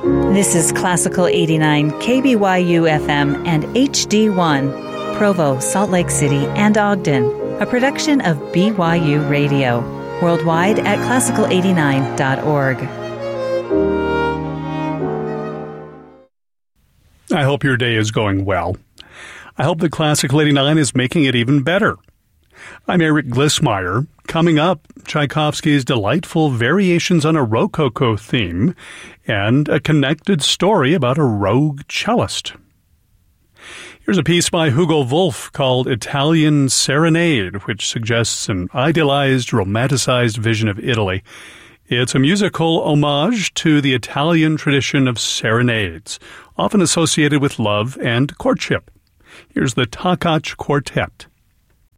This is Classical 89 KBYU FM and HD1, Provo, Salt Lake City, and Ogden, a production of BYU Radio, worldwide at classical89.org. I hope your day is going well. I hope that Classical 89 is making it even better. I'm Eric Glissmeyer. Coming up, Tchaikovsky's delightful Variations on a Rococo theme and a connected story about a rogue cellist. Here's a piece by Hugo Wolf called Italian Serenade, which suggests an idealized, romanticized vision of Italy. It's a musical homage to the Italian tradition of serenades, often associated with love and courtship. Here's the Takach Quartet.